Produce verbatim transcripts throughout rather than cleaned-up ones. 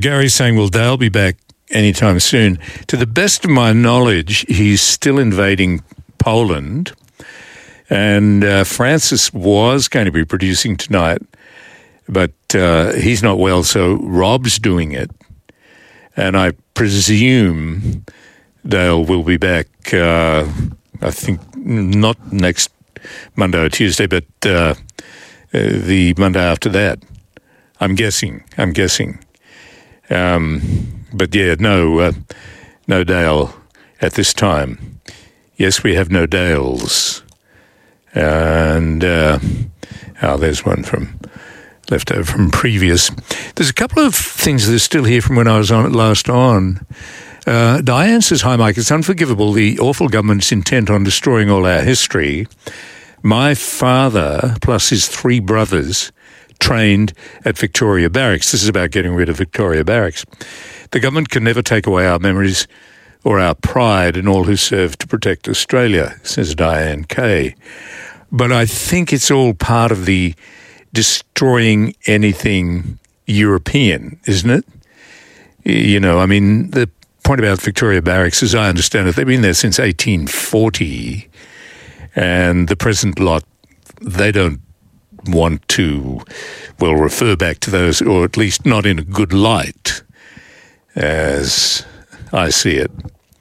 Gary's saying, will Dale be back anytime soon? To the best of my knowledge, he's still invading Poland. And uh, Francis was going to be producing tonight, but uh, he's not well, so Rob's doing it. And I presume Dale will be back, uh, I think, not next Monday or Tuesday, but uh, uh, the Monday after that. I'm guessing. I'm guessing. Um, but yeah, no, uh, no Dale at this time. Yes, we have no Dales. And, uh, oh, there's one from left over from previous. There's a couple of things that are still here from when I was on last on. Uh, Diane says, hi, Mike, it's unforgivable, the awful government's intent on destroying all our history. My father, plus his three brothers, trained at Victoria Barracks. This is about getting rid of Victoria Barracks. The government can never take away our memories or our pride in all who served to protect Australia, says Diane Kay. But I think it's all part of the destroying anything European, isn't it? You know, I mean, the point about Victoria Barracks, as I understand it, they've been there since eighteen forty, and the present lot, they don't want to, well, refer back to those, or at least not in a good light, as I see it.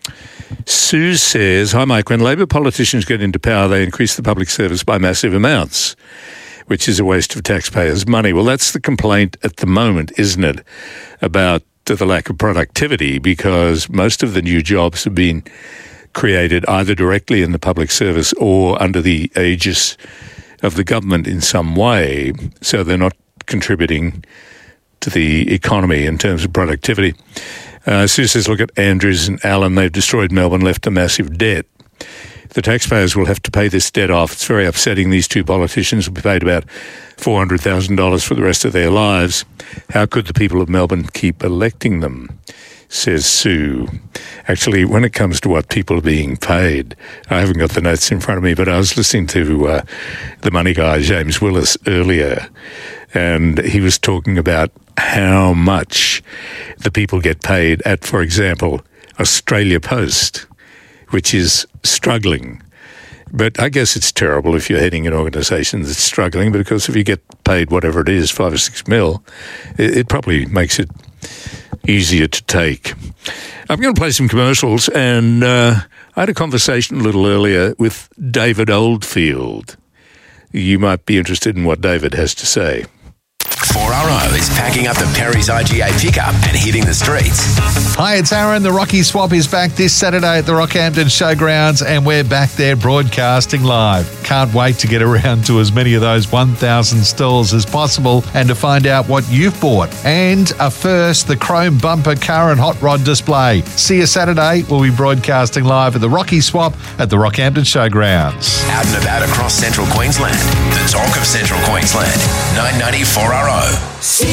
Sue says, hi, Mike, when Labor politicians get into power, they increase the public service by massive amounts, which is a waste of taxpayers' money. Well, that's the complaint at the moment, isn't it, about the lack of productivity, because most of the new jobs have been created either directly in the public service or under the aegis of the government in some way, so they're not contributing to the economy in terms of productivity. Uh, Sue says, look at Andrews and Allen. They've destroyed Melbourne, left a massive debt. The taxpayers will have to pay this debt off. It's very upsetting. These two politicians will be paid about four hundred thousand dollars for the rest of their lives. How could the people of Melbourne keep electing them, says Sue. Actually, when it comes to what people are being paid, I haven't got the notes in front of me, but I was listening to uh, the money guy, James Willis, earlier, and he was talking about how much the people get paid at, for example, Australia Post, which is struggling. But I guess it's terrible if you're heading an organisation that's struggling, because if you get paid whatever it is, five or six mil, it, it probably makes it easier to take. I'm going to play some commercials, and uh, I had a conversation a little earlier with David Oldfield. You might be interested in what David has to say. four R O is packing up the Perry's I G A pickup and hitting the streets. Hi, it's Aaron. The Rocky Swap is back this Saturday at the Rockhampton Showgrounds, and we're back there broadcasting live. Can't wait to get around to as many of those one thousand stalls as possible and to find out what you've bought. And a first, the chrome bumper car and hot rod display. See you Saturday. We'll be broadcasting live at the Rocky Swap at the Rockhampton Showgrounds. Out and about across central Queensland. The talk of central Queensland. nine ninety four R O.